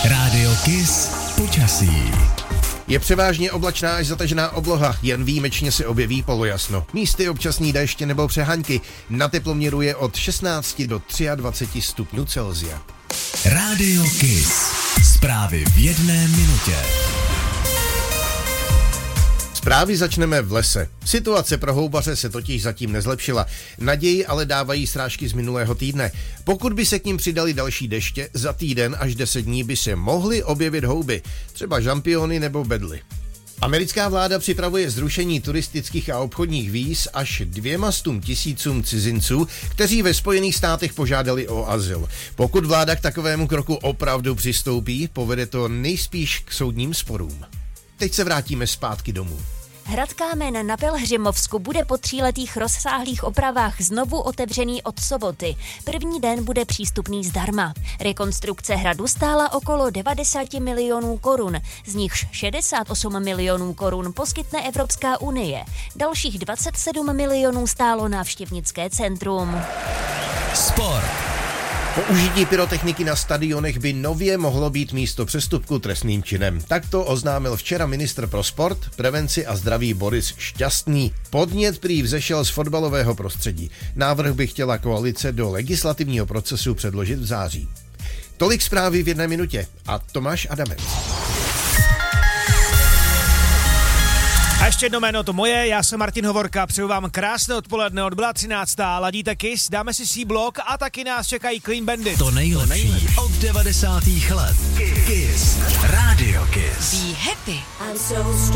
Rádio Kiss počasí. Je převážně oblačná až zatažená obloha, jen výjimečně se objeví polojasno. Místy občasný déšť nebo přehaňky. Na teploměru je od 16 do 23 stupňů Celsia. Rádio Kiss. Zprávy v 1 minutě. Zprávy začneme v lese. Situace pro houbaře se totiž zatím nezlepšila. Naději ale dávají srážky z minulého týdne. Pokud by se k nim přidali další deště, za týden až 10 dní by se mohly objevit houby, třeba žampiony nebo bedly. Americká vláda připravuje zrušení turistických a obchodních víz až 200 000 cizinců, kteří ve Spojených státech požádali o azyl. Pokud vláda k takovému kroku opravdu přistoupí, povede to nejspíš k soudním sporům. Teď se vrátíme zpátky domů. Hrad Kámen na Pelhřimovsku bude po 3letých rozsáhlých opravách znovu otevřený od soboty. První den bude přístupný zdarma. Rekonstrukce hradu stála okolo 90 milionů korun, z nichž 68 milionů korun poskytne Evropská unie. Dalších 27 milionů stálo návštěvnické centrum. Sport. Použití pyrotechniky na stadionech by nově mohlo být místo přestupku trestným činem. Tak to oznámil včera ministr pro sport, prevenci a zdraví Boris Šťastný. Podnět prý vzešel z fotbalového prostředí. Návrh by chtěla koalice do legislativního procesu předložit v září. Tolik zprávy v 1 minutě a Tomáš Adamec. A ještě jedno jméno to moje, já jsem Martin Hovorka, přeju vám krásné odpoledne, odbyla 13. Ladíte Kiss, dáme si C-Block a taky nás čekají Clean Bandit. To nejlepší od 90. let. Kiss. Rádio Kiss. Be happy. I'm so